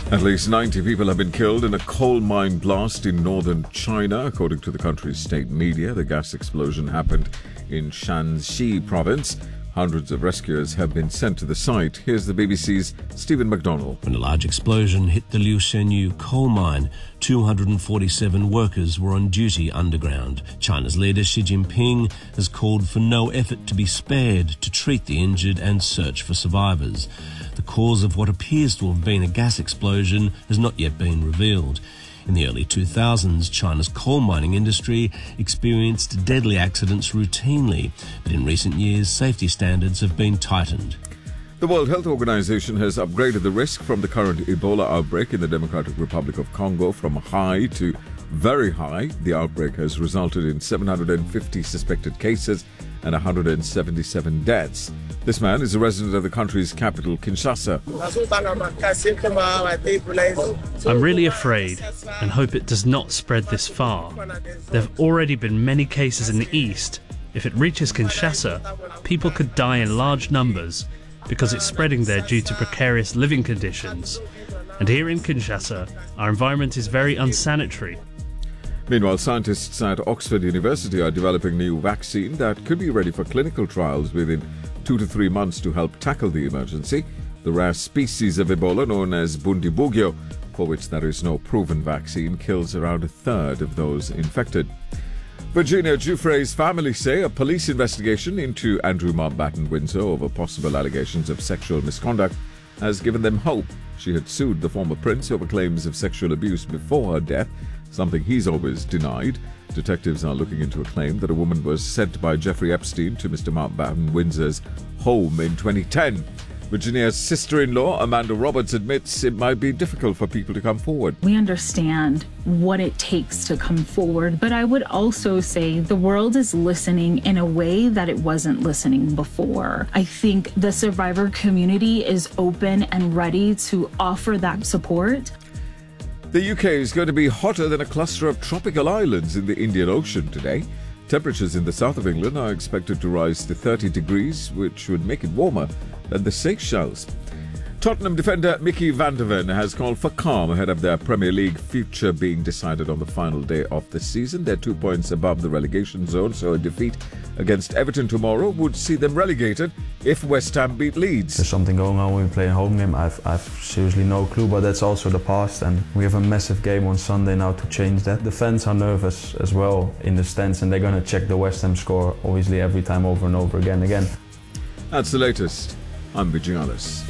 At least 90 people have been killed in a coal mine blast in northern China, according to the country's state media. The gas explosion happened in Shanxi province. Hundreds of rescuers have been sent to the site. Here's the BBC's Stephen McDonnell. When a large explosion hit the Liu Shenyu coal mine, 247 workers were on duty underground. China's leader Xi Jinping has called for no effort to be spared to treat the injured and search for survivors. The cause of what appears to have been a gas explosion has not yet been revealed. In the early 2000s, China's coal mining industry experienced deadly accidents routinely, but in recent years, safety standards have been tightened. The World Health Organization has upgraded the risk from the current Ebola outbreak in the Democratic Republic of Congo from high to very high. The outbreak has resulted in 750 suspected cases and 177 deaths. This man is a resident of the country's capital, Kinshasa. I'm really afraid and hope it does not spread this far. There have already been many cases in the east. If it reaches Kinshasa, people could die in large numbers because it's spreading there due to precarious living conditions. And here in Kinshasa, our environment is very unsanitary. Meanwhile, scientists at Oxford University are developing a new vaccine that could be ready for clinical trials within 2 to 3 months to help tackle the emergency. The rare species of Ebola, known as Bundibugyo, for which there is no proven vaccine, kills around a third of those infected. Virginia Giuffre's family say a police investigation into Andrew Mountbatten Windsor over possible allegations of sexual misconduct has given them hope. She had sued the former prince over claims of sexual abuse before her death, something he's always denied. Detectives are looking into a claim that a woman was sent by Jeffrey Epstein to Mr. Mountbatten Windsor's home in 2010. Virginia's sister-in-law, Amanda Roberts, admits it might be difficult for people to come forward. We understand what it takes to come forward, but I would also say the world is listening in a way that it wasn't listening before. I think the survivor community is open and ready to offer that support. The UK is going to be hotter than a cluster of tropical islands in the Indian Ocean today. Temperatures in the south of England are expected to rise to 30 degrees, which would make it warmer than the Seychelles. Tottenham defender Mickey van der Ven has called for calm ahead of their Premier League future being decided on the final day of the season. They're 2 points above the relegation zone, so a defeat against Everton tomorrow would see them relegated if West Ham beat Leeds. There's something going on when we play a home game. I've seriously no clue, but that's also the past, and we have a massive game on Sunday now to change that. The fans are nervous as well in the stands, and they're going to check the West Ham score obviously every time over and over again. That's the latest. I'm Vijay Alice.